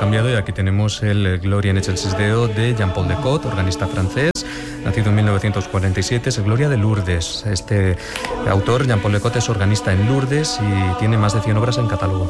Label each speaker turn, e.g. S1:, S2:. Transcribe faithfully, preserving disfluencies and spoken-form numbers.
S1: cambiado y aquí tenemos el Gloria en Excelsis Deo de Jean-Paul Decaux, organista francés, nacido en mil novecientos cuarenta y siete, es el Gloria de Lourdes. Este autor, Jean-Paul Decaux, es organista en Lourdes y tiene más de cien obras en catálogo.